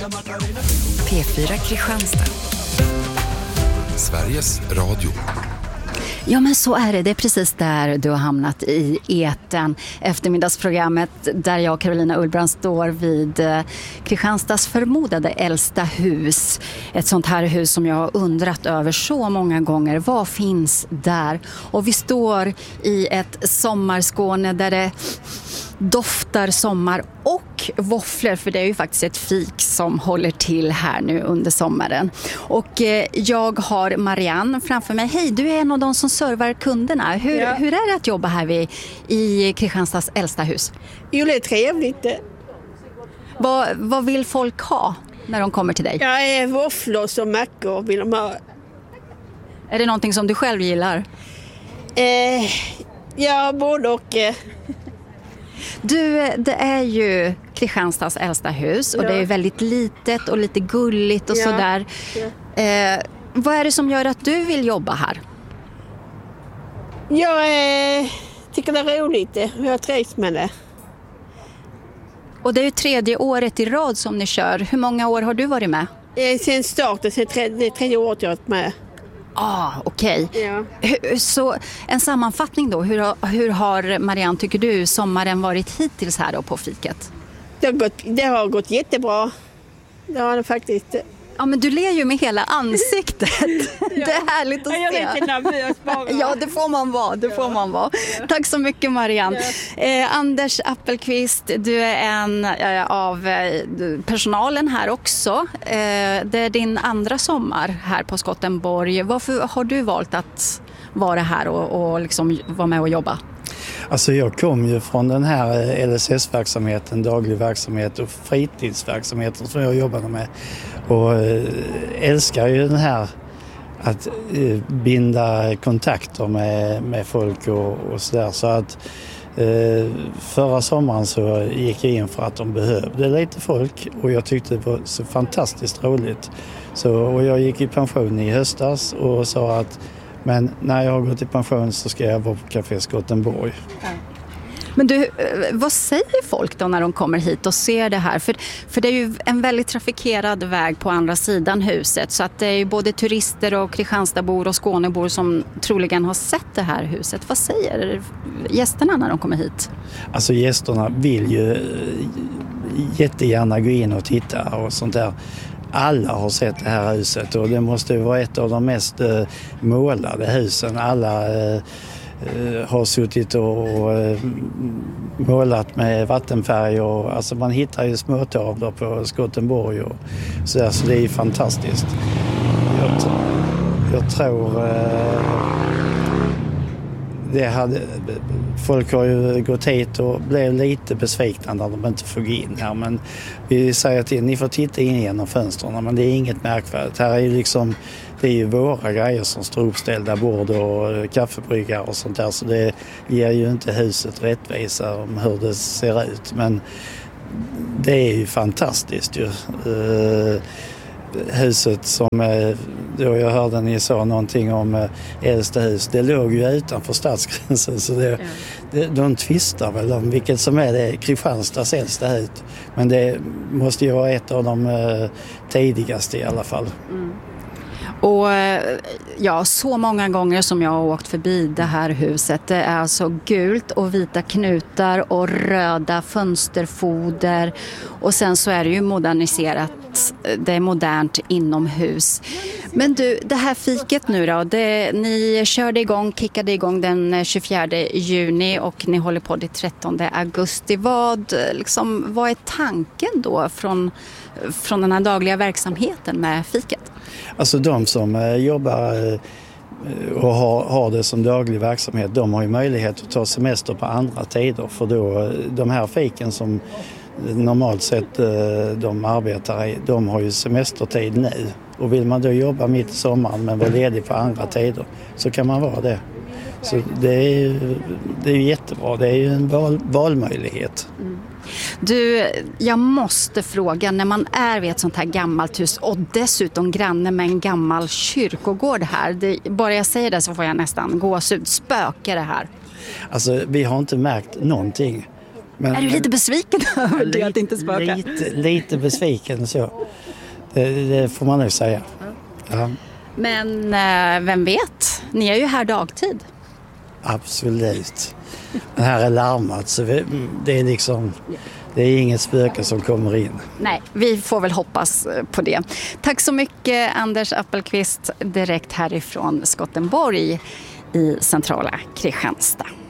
P4 Kristianstad. Sveriges Radio. Ja, men så är det. Det är precis där du har hamnat i etern. Eftermiddagsprogrammet där jag och Carolina Ullbrand står vid Kristianstads förmodade äldsta hus. Ett sånt här hus som jag har undrat över så många gånger. Vad finns där? Och vi står i ett sommarskåne där det doftar sommar och våfflor, för det är ju faktiskt ett fik som håller till här nu under sommaren. Och jag har Marianne framför mig. Hej, du är en av de som servar kunderna. Hur är det att jobba här i Kristianstads äldsta hus? Jo, det är trevligt. Vad vill folk ha när de kommer till dig? Ja, våfflor och mackor vill de ha. Är det någonting som du själv gillar? Ja, både och. Du, det är ju Kristianstads äldsta hus och det är väldigt litet och lite gulligt och sådär. Ja. Vad är det som gör att du vill jobba här? Jag tycker det är roligt. Jag trivs med det. Och det är ju 3:e året i rad som ni kör. Hur många år har du varit med? Sen starten, det är 3:e året jag har varit med. Okej. Ja. Så en sammanfattning då. Hur har Marianne, tycker du, sommaren varit hittills här då på fiket? Det har gått jättebra. Det har det faktiskt. Ja, men du ler ju med hela ansiktet. Det är härligt att se. Jag är lite nervös bara. Ja, det får man vara. Ja. Tack så mycket, Marianne. Ja. Anders Appelqvist, du är en av personalen här också. Det är din andra sommar här på Skottenborg. Varför har du valt att vara här och liksom vara med och jobba? Alltså jag kom ju från den här LSS-verksamheten, daglig verksamhet och fritidsverksamheten som jag jobbade med. Och älskar ju den här att binda kontakter med folk och sådär. Så att förra sommaren så gick jag in för att de behövde lite folk och jag tyckte det var så fantastiskt roligt. Och jag gick i pension i höstas och sa att men när jag har gått i pension så ska jag vara på Café Skottenborg. Ja. Men du, vad säger folk då när de kommer hit och ser det här? För det är ju en väldigt trafikerad väg på andra sidan huset. Så att det är ju både turister och Kristianstadbor och Skånebor som troligen har sett det här huset. Vad säger gästerna när de kommer hit? Alltså gästerna vill ju jättegärna gå in och titta och sånt där. Alla har sett det här huset och det måste vara ett av de mest målade husen. Alla har suttit och målat med vattenfärg och alltså man hittar ju småtavlor på Skottenborg och så där, så det är fantastiskt. Jag tror folk har ju gått hit och blev lite besvikna när de inte får gå in här, men vi säger till ni får titta in genom fönstren, men det är inget märkvärdigt. Här är ju liksom, det är ju våra grejer som står uppställda, bord och kaffebryggar och sånt där, så det ger ju inte huset rättvisa om hur det ser ut, men det är ju fantastiskt ju. Huset som då jag hörde ni sa någonting om äldsta hus, det låg ju utanför stadsgränsen, så de tvistar väl om vilket som är det Kristianstads äldsta hus, men det måste ju vara ett av de tidigaste i alla fall. Och ja, så många gånger som jag har åkt förbi det här huset, det är alltså gult och vita knutar och röda fönsterfoder och sen så är det ju moderniserat, det är modernt inomhus. Men du, det här fiket nu då, ni kickade igång den 24 juni och ni håller på det 13 augusti. Vad är tanken då från den här dagliga verksamheten med fiket? Alltså de som jobbar och har det som daglig verksamhet, de har ju möjlighet att ta semester på andra tider, för då de här fiken som normalt sett de arbetar i, de har ju semestertid nu. Och vill man då jobba mitt i sommaren men vara ledig på andra tider så kan man vara det. Så det är ju jättebra, det är ju en valmöjlighet. Mm. Du, jag måste fråga, när man är vid ett sånt här gammalt hus och dessutom granne med en gammal kyrkogård här, bara jag säger det så får jag nästan gåshud. Spökar det här? Alltså vi har inte märkt någonting. Men, är du lite besviken över det att inte spöka? Lite besviken så. Det får man nog säga. Ja. Men vem vet? Ni är ju här dagtid. Absolut. Men här är larmat så det är liksom... Det är inget spöke som kommer in. Nej, vi får väl hoppas på det. Tack så mycket Anders Appelqvist direkt härifrån Skottenborg i centrala Kristianstad.